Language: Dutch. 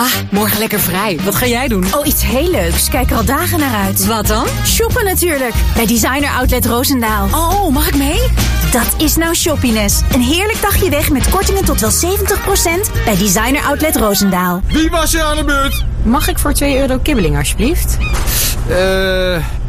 morgen lekker vrij. Wat ga jij doen? Oh, iets heel leuks. Kijk er al dagen naar uit. Wat dan? Shoppen natuurlijk. Bij Designer Outlet Roosendaal. Oh, mag ik mee? Dat is nou shoppiness. Een heerlijk dagje weg met kortingen tot wel 70% bij Designer Outlet Roosendaal. Wie was er aan de beurt? Mag ik voor €2 kibbeling alsjeblieft?